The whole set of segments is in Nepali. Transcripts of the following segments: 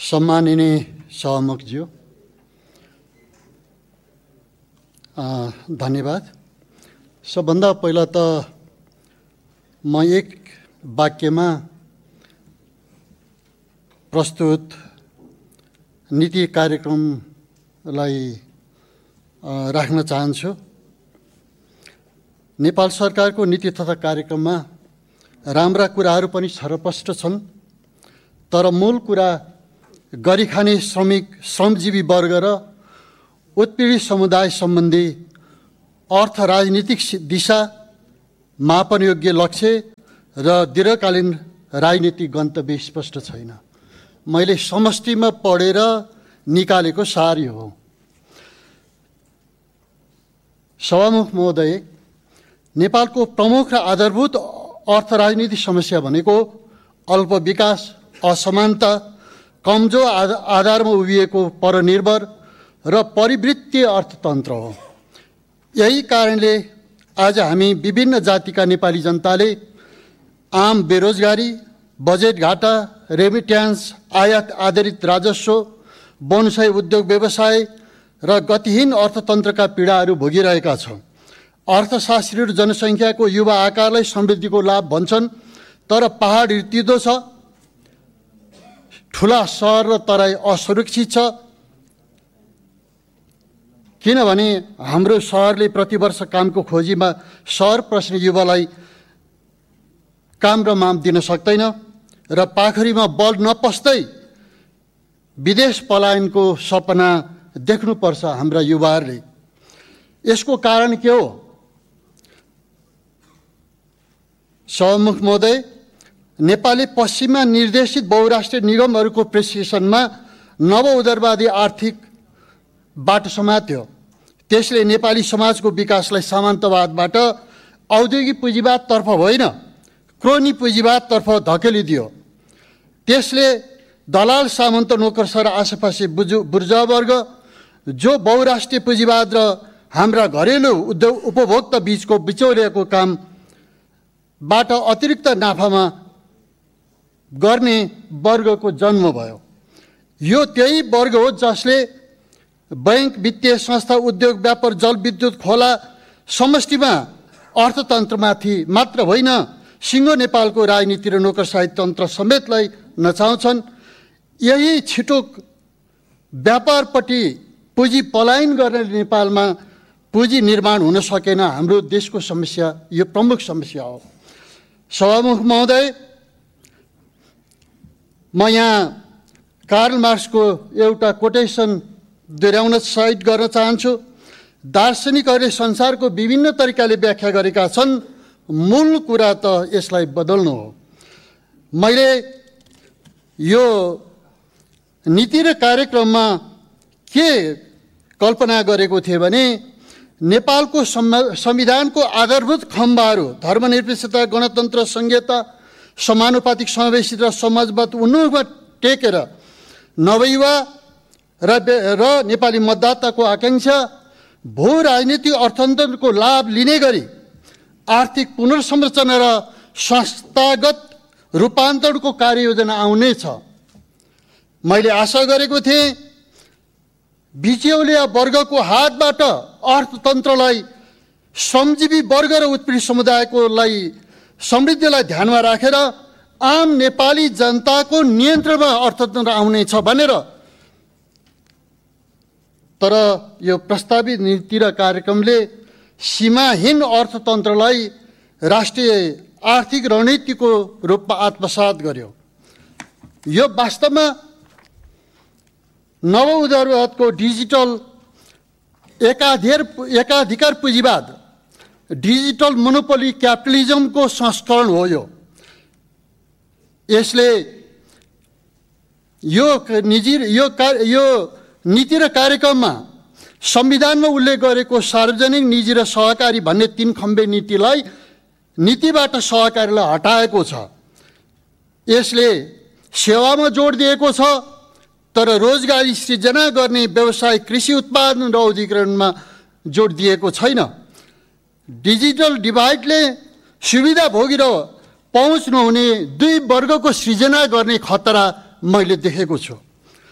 सम्माननीय सभामुखज्यू, धन्यवाद। सबभन्दा पहिला त म एक वाक्यमा प्रस्तुत नीति कार्यक्रमलाई राख्न चाहन्छु। नेपाल सरकारको नीति तथा कार्यक्रममा राम्रा कुराहरू पनि छरपष्ट छन्, तर मूल कुरा गरिखाने श्रमजीवी वर्ग र उत्पीडित समुदाय सम्बन्धी अर्थ राजनीतिक दिशा, मापनयोग्य लक्ष्य र दीर्घकालीन राजनीतिक गन्तव्य स्पष्ट छैन। मैले समष्टिमा पढेर निकालेको सार यो हो। सभामुख महोदय, नेपालको प्रमुख र आधारभूत अर्थ राजनीतिक समस्या भनेको अल्प विकास, असमानता, कमजोर आधारमा उभिएको परनिर्भर र परिवृत्तीय अर्थतन्त्र हो। यही कारणले आज हामी विभिन्न जातिका नेपाली जनताले आम बेरोजगारी, बजेट घाटा, रेमिट्यान्स, आयात आधारित राजस्व, बोनसाई उद्योग व्यवसाय र गतिहीन अर्थतन्त्रका पीडाहरू भोगिरहेका छौँ। अर्थशास्त्रीहरू जनसङ्ख्याको युवा आकारलाई समृद्धिको लाभ भन्छन्, तर पहाड रित्तिदो छ, ठुला सहर र तराई असुरक्षित छ। किनभने हाम्रो सहरले प्रतिवर्ष कामको खोजीमा सहर प्रश्न युवालाई काम र माम दिन सक्दैन र पाखरीमा बल नपस्दै विदेश पलायनको सपना देख्नुपर्छ हाम्रा युवाहरूले। यसको कारण के हो? सभामुख महोदय, नेपालले पश्चिममा निर्देशित बहुराष्ट्रिय निगमहरूको प्रेसिसनमा नव उदारवादी आर्थिक बाटो समात्यो। त्यसले नेपाली समाजको विकासलाई सामन्तवादबाट औद्योगिक पुँजीवादतर्फ होइन, क्रोनी पुँजीवादतर्फ धकेलिदियो। त्यसले दलाल, सामन्त, नोकरसर, आसेपासे बुर्जावर्ग जो बहुराष्ट्रिय पुँजीवाद र हाम्रा घरेलु उपभोक्ता बीचको बिचौलियाको कामबाट अतिरिक्त नाफामा गर्ने वर्गको जन्म भयो। यो त्यही वर्ग हो जसले बैंक, वित्तीय संस्था, उद्योग, व्यापार, जलविद्युत, खोला समष्टिमा अर्थतन्त्रमाथि मात्र होइन, सिङ्गो नेपालको राजनीति र नोकरशाही तन्त्र समेतलाई नचाउँछन्। यही छिटो व्यापारपट्टि पुँजी पलायन गर्ने नेपालमा पुँजी निर्माण हुन सकेन। हाम्रो देशको समस्या यो प्रमुख समस्या हो। सभामुख महोदय, म यहाँ कार्ल मार्क्सको एउटा कोटेसन दोहोऱ्याउन साइट गर्न चाहन्छु। दार्शनिकहरूले संसारको विभिन्न तरिकाले व्याख्या गरेका छन्, मूल कुरा त यसलाई बदल्नु हो। मैले यो नीति र कार्यक्रममा के कल्पना गरेको थिएँ भने नेपालको संविधानको आधारभूत खम्बाहरू धर्मनिरपेक्षता, गणतन्त्र, संघीयता, समानुपातिक, समावेशी र समाजवाद उन्मुखमा टेकेर नवयुवा र नेपाली मतदाताको आकांक्षा भू राजनीतिक अर्थतन्त्रको लाभ लिने गरी आर्थिक पुनर्संरचना र संस्थागत रूपान्तरणको कार्ययोजना आउनेछ। मैले आशा गरेको थिएँ बिचौलिया वर्गको हातबाट अर्थतन्त्रलाई श्रमजीवी वर्ग र उत्पीडित समुदायकोलाई समृद्धिलाई ध्यानमा राखेर आम नेपाली जनताको नियन्त्रणमा अर्थतन्त्र आउनेछ भनेर। तर यो प्रस्तावित नीति र कार्यक्रमले सीमाहीन अर्थतन्त्रलाई राष्ट्रिय आर्थिक रणनीतिको रूपमा आत्मसात गर्यो। यो वास्तवमा नव उदारवादको डिजिटल एकाधिकार पुँजीवाद, डिजिटल मोनोपोली क्यापिटलिजमको संस्करण हो। यसले यो नीति र कार्यक्रममा संविधानमा उल्लेख गरेको सार्वजनिक, निजी र सहकारी भन्ने 3 खम्बे नीतिबाट सहकारीलाई हटाएको छ। यसले सेवामा जोड दिएको छ, तर रोजगारी सृजना गर्ने व्यवसाय, कृषि उत्पादन र औद्योगिकरणमा जोड दिएको छैन। डिजिटल डिभाइडले सुविधा भोगी र पहुँच नहुने दुई वर्गको सृजना गर्ने खतरा मैले देखेको छु।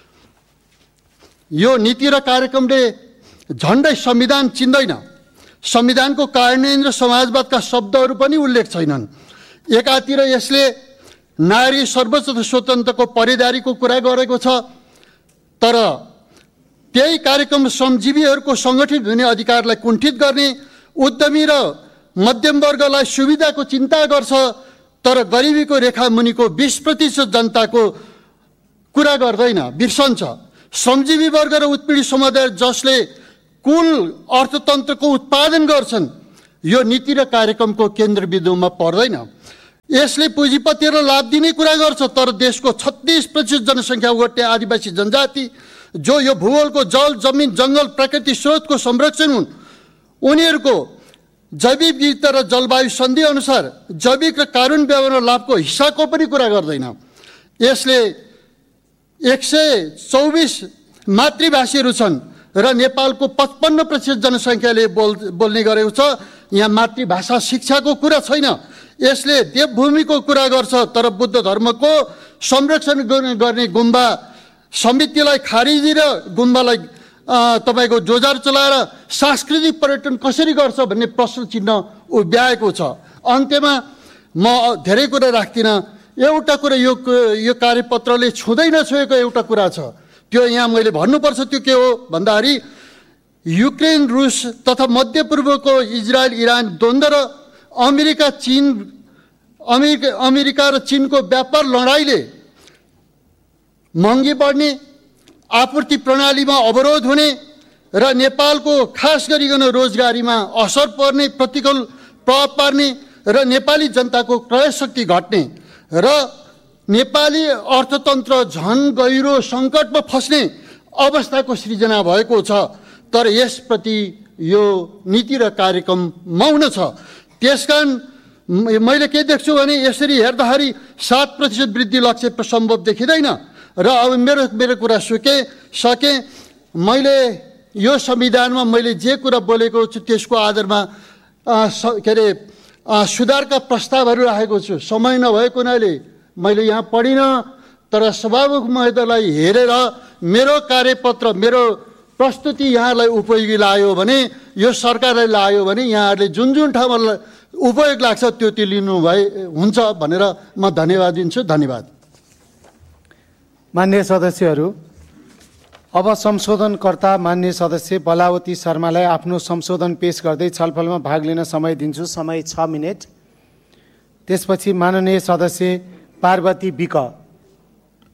यो नीति र कार्यक्रमले झन्डै संविधान चिन्दैन। संविधानको कार्यान्वयन र समाजवादका शब्दहरू पनि उल्लेख छैनन्। एकातिर यसले नारी सर्वोच्च स्वतन्त्रको परिदारीको कुरा गरेको छ, तर त्यही कार्यक्रम श्रमजीवीहरूको सङ्गठित हुने अधिकारलाई कुण्ठित गर्ने, उद्यमी र मध्यम वर्गलाई सुविधाको चिन्ता गर्छ, तर गरिबीको रेखा मुनिको 20% जनताको कुरा गर्दैन, बिर्सन्छ। श्रमजीवी वर्ग र उत्पीडित समुदाय जसले कुल अर्थतन्त्रको उत्पादन गर्छन्, यो नीति र कार्यक्रमको केन्द्रबिन्दुमा पर्दैन। यसले पुँजीपतिहरूलाई लाभ दिने कुरा गर्छ, तर देशको 36% जनसङ्ख्या ओगट्ने आदिवासी जनजाति जो यो भूगोलको जल, जमिन, जङ्गल, प्राकृतिक स्रोतको संरक्षण हुन्, उनीहरूको जैविक विविधता र जलवायु सन्धि अनुसार जैविक र कानुन व्यवहार लाभको हिस्साको पनि कुरा गर्दैन। यसले 124 मातृभाषीहरू छन् र नेपालको 55% जनसङ्ख्याले बोल्ने गरेको छ। यहाँ मातृभाषा शिक्षाको कुरा छैन। यसले देवभूमिको कुरा गर्छ, तर बुद्ध धर्मको संरक्षण गर्ने गुम्बा समितिलाई खारिजी र गुम्बालाई तपाईँको जोजार चलाएर सांस्कृतिक पर्यटन कसरी गर्छ भन्ने प्रश्न चिन्ह उभ्याएको छ। अन्त्यमा म धेरै कुरा राख्दिनँ। एउटा कुरा यो कार्यपत्रले छुँदै नछोएको एउटा कुरा छ, त्यो यहाँ मैले भन्नुपर्छ। त्यो के हो भन्दाखेरि युक्रेन, रुस तथा मध्यपूर्वको इजरायल, इरान द्वन्द्व र अमेरिका र चीनको व्यापार लडाइँले महँगी बढ्ने, आपूर्ति प्रणालीमा अवरोध हुने र नेपालको खास गरिकन रोजगारीमा असर पर्ने, प्रतिकूल प्रभाव पार्ने र नेपाली जनताको क्रय शक्ति घट्ने र नेपाली अर्थतन्त्र झन गहिरो सङ्कटमा फस्ने अवस्थाको सृजना भएको छ। तर यसप्रति यो नीति र कार्यक्रम मौन छ। त्यसकारण मैले के देख्छु भने यसरी हेर्दाखेरि 7% वृद्धि लक्ष्य सम्भव देखिँदैन। र अब मेरो कुरा सके मैले यो संविधानमा मैले जे कुरा बोलेको छु त्यसको आधारमा के अरे सुधारका प्रस्तावहरू राखेको छु। समय नभएको हुनाले मैले यहाँ पढिनँ, तर सभामुख महोदयलाई हेरेर मेरो कार्यपत्र, मेरो प्रस्तुति यहाँलाई उपयोगी लाग्यो भने, यो सरकारलाई लाग्यो भने यहाँहरूले जुन जुन ठाउँमा उपयोग लाग्छ त्यो लिनुभए हुन्छ भनेर म धन्यवाद दिन्छु। धन्यवाद। मान्य सदस्यहरू, अब संशोधनकर्ता मान्य सदस्य बलावती शर्मालाई आफ्नो संशोधन पेश गर्दै छलफलमा भाग लिन समय दिन्छु। समय 6 मिनेट। त्यसपछि माननीय सदस्य पार्वती विक